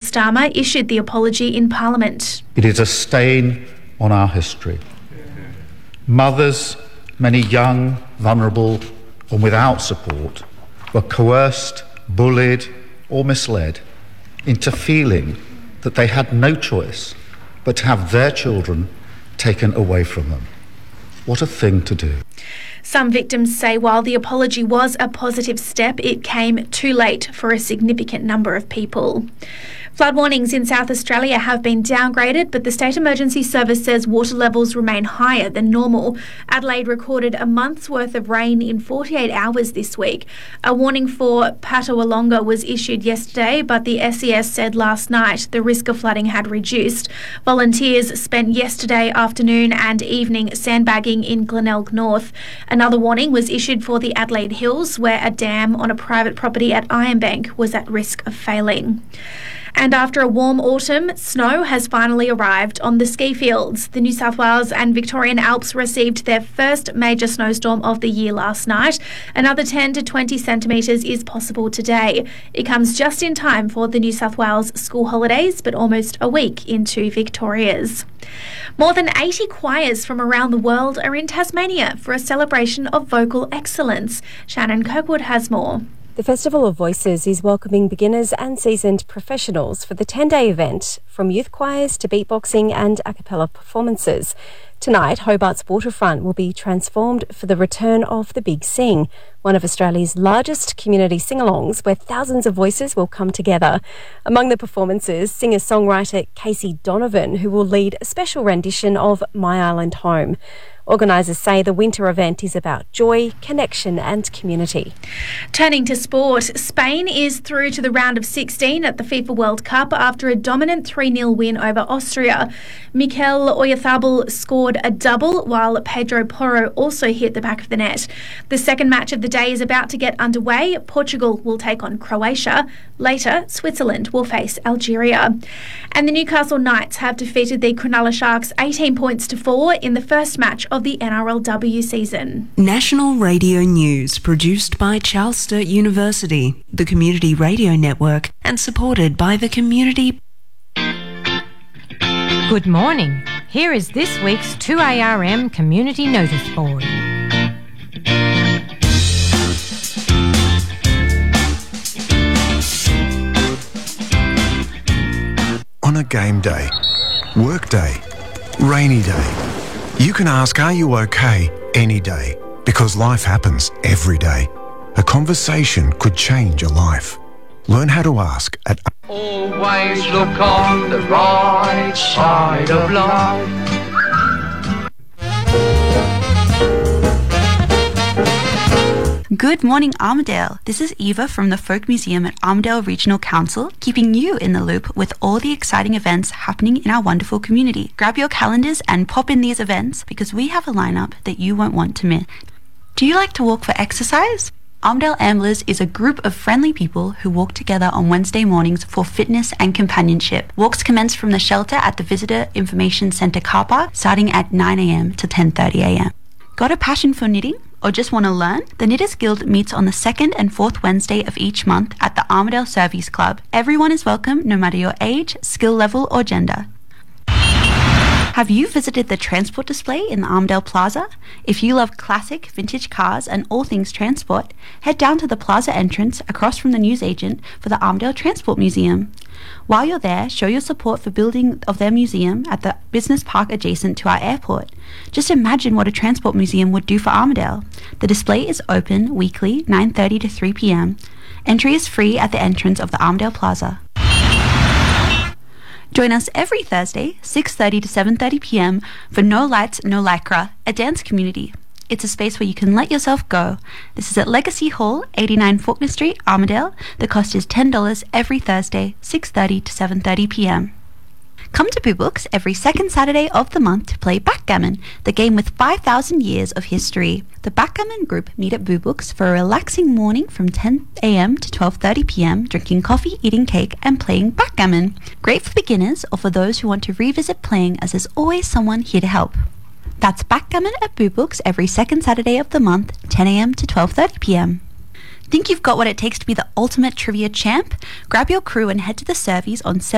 Starmer issued the apology in Parliament. It is a stain on our history. Mothers, many young, vulnerable and without support, were coerced, bullied or misled into feeling that they had no choice but to have their children taken away from them. What a thing to do. Some victims say while the apology was a positive step, it came too late for a significant number of people. Flood warnings in South Australia have been downgraded, but the State Emergency Service says water levels remain higher than normal. Adelaide recorded a month's worth of rain in 48 hours this week. A warning for Patawalonga was issued yesterday, but the SES said last night the risk of flooding had reduced. Volunteers spent yesterday afternoon and evening sandbagging in Glenelg North. Another warning was issued for the Adelaide Hills, where a dam on a private property at Ironbank was at risk of failing. And after a warm autumn, snow has finally arrived on the ski fields. The New South Wales and Victorian Alps received their first major snowstorm of the year last night. Another 10 to 20 centimetres is possible today. It comes just in time for the New South Wales school holidays, but almost a week into Victoria's. More than 80 choirs from around the world are in Tasmania for a celebration of vocal excellence. Shannon Kirkwood has more. The Festival of Voices is welcoming beginners and seasoned professionals for the 10-day event, from youth choirs to beatboxing and a cappella performances. Tonight, Hobart's waterfront will be transformed for the return of the Big Sing, one of Australia's largest community sing-alongs where thousands of voices will come together. Among the performances, singer-songwriter Casey Donovan, who will lead a special rendition of My Island Home. Organisers say the winter event is about joy, connection and community. Turning to sport, Spain is through to the round of 16 at the FIFA World Cup after a dominant 3-0 win over Austria. Mikel Oyarzabal scored a double while Pedro Porro also hit the back of the net. The second match of the day is about to get underway. Portugal will take on Croatia. Later, Switzerland will face Algeria. And the Newcastle Knights have defeated the Cronulla Sharks 18 points to 4 in the first match of the NRLW season. National Radio News, produced by Charles Sturt University, the Community Radio Network, and supported by the Community. Good morning. Here is this week's 2ARM Community Notice Board. On a game day, work day, rainy day, you can ask, are you okay, any day, because life happens every day. A conversation could change your life. Learn how to ask at... Always look on the right side of life. Good morning, Armidale. This is Eva from the Folk Museum at Armidale Regional Council, keeping you in the loop with all the exciting events happening in our wonderful community. Grab your calendars and pop in these events because we have a lineup that you won't want to miss. Do you like to walk for exercise? Armidale Amblers is a group of friendly people who walk together on Wednesday mornings for fitness and companionship. Walks commence from the shelter at the Visitor Information Centre car park, starting at 9 a.m. to 10:30 a.m. Got a passion for knitting? Or just want to learn? The Knitters Guild meets on the second and fourth Wednesday of each month at the Armidale Service Club. Everyone is welcome, no matter your age, skill level or gender. Have you visited the transport display in the Armidale Plaza? If you love classic, vintage cars and all things transport, head down to the plaza entrance across from the newsagent for the Armidale Transport Museum. While you're there, show your support for building of their museum at the business park adjacent to our airport. Just imagine what a transport museum would do for Armidale. The display is open weekly, 9:30 to 3 p.m. Entry is free at the entrance of the Armidale Plaza. Join us every Thursday, 6:30 to 7:30 p.m. for No Lights, No Lycra, a dance community. It's a space where you can let yourself go. This is at Legacy Hall, 89 Faulkner Street, Armidale. The cost is $10 every Thursday, 6:30 to 7:30 p.m. Come to Boo Books every second Saturday of the month to play backgammon, the game with 5,000 years of history. The backgammon group meet at Boo Books for a relaxing morning from 10 a.m. to 12:30 p.m, drinking coffee, eating cake and playing backgammon. Great for beginners or for those who want to revisit playing, as there's always someone here to help. That's backgammon at Boo Books every second Saturday of the month, 10 a.m. to 12:30 p.m. Think you've got what it takes to be the ultimate trivia champ? Grab your crew and head to the Servies on